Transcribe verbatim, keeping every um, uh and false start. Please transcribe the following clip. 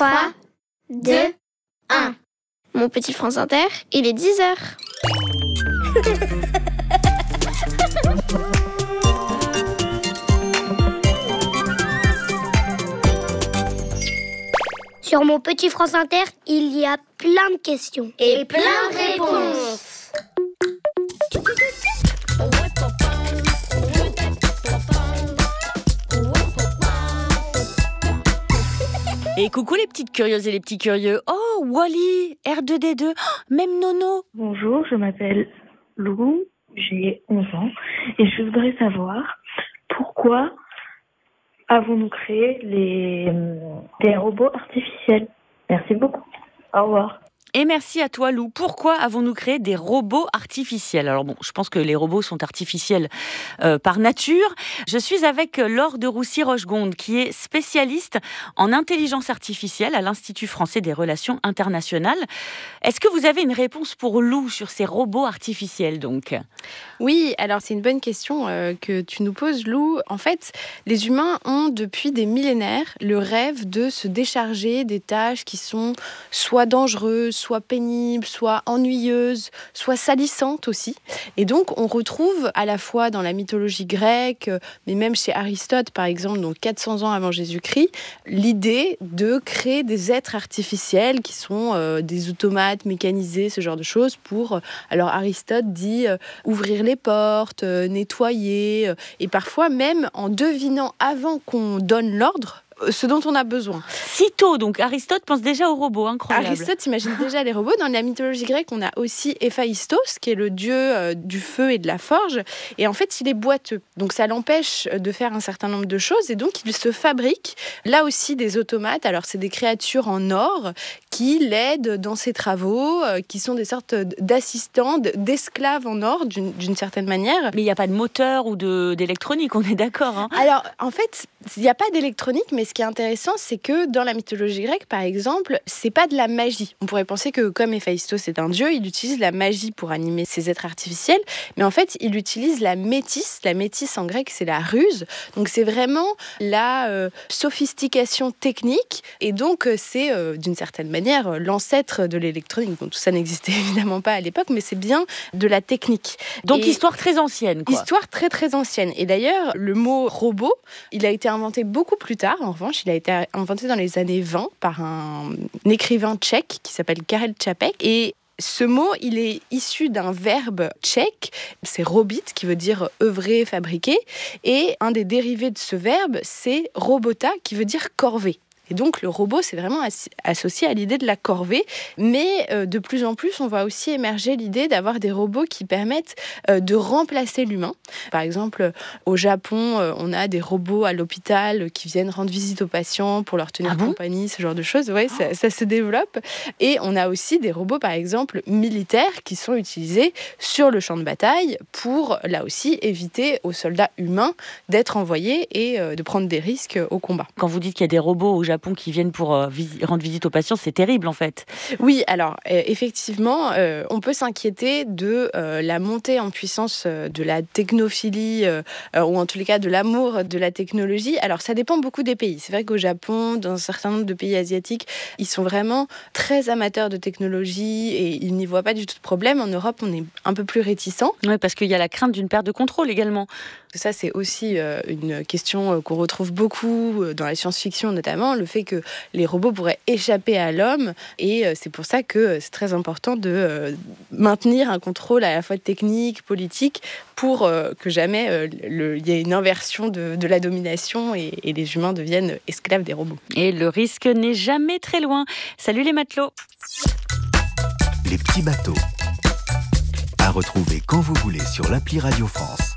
trois, deux, un. Mon petit France Inter, il est dix heures. Sur mon petit France Inter, il y a plein de questions. Et plein de réponses. Et coucou les petites curieuses et les petits curieux. Oh, Wally, R deux D deux, oh, même Nono. Bonjour, je m'appelle Lou, j'ai onze ans et je voudrais savoir pourquoi avons-nous créé les, des robots artificiels. Merci beaucoup. Au revoir. Et merci à toi, Lou. Pourquoi avons-nous créé des robots artificiels ? Alors bon, je pense que les robots sont artificiels euh, par nature. Je suis avec Laure de Roussy-Rochegonde, qui est spécialiste en intelligence artificielle à l'Institut français des relations internationales. Est-ce que vous avez une réponse pour Lou sur ces robots artificiels, donc ? Oui, alors c'est une bonne question euh, que tu nous poses, Lou. En fait, les humains ont depuis des millénaires le rêve de se décharger des tâches qui sont soit dangereuses, soit pénibles, soit ennuyeuses, soit salissantes aussi. Et donc, on retrouve à la fois dans la mythologie grecque, mais même chez Aristote, par exemple, donc quatre cents ans avant Jésus-Christ, l'idée de créer des êtres artificiels qui sont euh, des automates mécanisés, ce genre de choses, pour, euh, alors Aristote dit euh, ouvrir les portes, euh, nettoyer, euh, et parfois même en devinant avant qu'on donne l'ordre, ce dont on a besoin. Si tôt, donc Aristote pense déjà aux robots, incroyable. Aristote imagine déjà les robots. Dans la mythologie grecque, on a aussi Héphaïstos, qui est le dieu euh, du feu et de la forge. Et en fait, il est boiteux. Donc ça l'empêche de faire un certain nombre de choses. Et donc, il se fabrique, là aussi, des automates. Alors, c'est des créatures en or qui l'aident dans ses travaux, euh, qui sont des sortes d'assistants, d'esclaves en or, d'une, d'une certaine manière. Mais il n'y a pas de moteur ou de, d'électronique, on est d'accord, hein ? Alors, en fait, il n'y a pas d'électronique, mais ce qui est intéressant, c'est que dans la mythologie grecque, par exemple, c'est pas de la magie. On pourrait penser que comme Héphaïstos est un dieu, il utilise la magie pour animer ses êtres artificiels, mais en fait, il utilise la métisse. La métisse en grec, c'est la ruse. Donc, c'est vraiment la euh, sophistication technique, et donc c'est euh, d'une certaine manière l'ancêtre de l'électronique. Bon, tout ça n'existait évidemment pas à l'époque, mais c'est bien de la technique. Donc, et histoire très ancienne, quoi. Histoire très très ancienne. Et d'ailleurs, le mot robot, il a été inventé beaucoup plus tard. En revanche, il a été inventé dans les années vingt par un écrivain tchèque qui s'appelle Karel Čapek. Et ce mot, il est issu d'un verbe tchèque, c'est robit, qui veut dire œuvrer, fabriquer. Et un des dérivés de ce verbe, c'est robota, qui veut dire corvée. Et donc, le robot, c'est vraiment as- associé à l'idée de la corvée. Mais euh, de plus en plus, on voit aussi émerger l'idée d'avoir des robots qui permettent euh, de remplacer l'humain. Par exemple, au Japon, euh, on a des robots à l'hôpital qui viennent rendre visite aux patients pour leur tenir Ah bon compagnie, ce genre de choses. Ouais, oh. ça, ça se développe. Et on a aussi des robots, par exemple, militaires qui sont utilisés sur le champ de bataille pour, là aussi, éviter aux soldats humains d'être envoyés et euh, de prendre des risques au combat. Quand vous dites qu'il y a des robots au Japon qui viennent pour euh, vis- rendre visite aux patients, c'est terrible en fait. Oui, alors euh, effectivement, euh, on peut s'inquiéter de euh, la montée en puissance euh, de la technophilie, euh, euh, ou en tous les cas de l'amour de la technologie. Alors ça dépend beaucoup des pays. C'est vrai qu'au Japon, dans un certain nombre de pays asiatiques, ils sont vraiment très amateurs de technologie et ils n'y voient pas du tout de problème. En Europe, on est un peu plus réticents. Oui, parce qu'il y a la crainte d'une perte de contrôle également. Ça, c'est aussi euh, une question euh, qu'on retrouve beaucoup euh, dans la science-fiction notamment, le fait que les robots pourraient échapper à l'homme. Et euh, c'est pour ça que euh, c'est très important de euh, maintenir un contrôle à la fois technique, politique, pour euh, que jamais euh, le, il y ait une inversion de, de la domination et, et les humains deviennent esclaves des robots. Et le risque n'est jamais très loin. Salut les matelots. Les petits bateaux. À retrouver quand vous voulez sur l'appli Radio France.